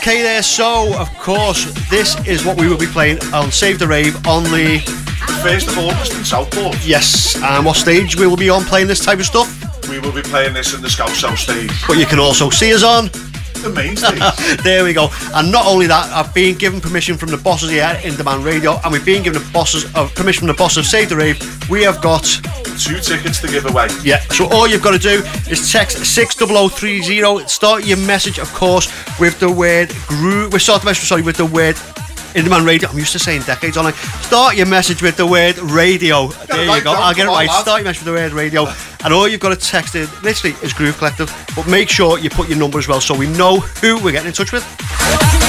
Okay there, so of course this is what we will be playing on Save the Rave on the 1st of August in Southport. Yes, and what stage we will be on playing this type of stuff? We will be playing this in the Scout South stage. But you can also see us on the main stage. There we go. And not only that, I've been given permission from the bosses here at In Demand Radio, and we've been given permission from the boss of Save the Rave. We have got 2 tickets to give away. Yeah, so all you've got to do is text 60030. Start your message, of course, with the word groove. Start the message, with the word In Demand Radio. I'm used to saying decades online. Start your message with the word radio. There you go. I'll get it right. Start your message with the word radio, and all you've got to text it literally is Groove Collective. But make sure you put your number as well, so we know who we're getting in touch with.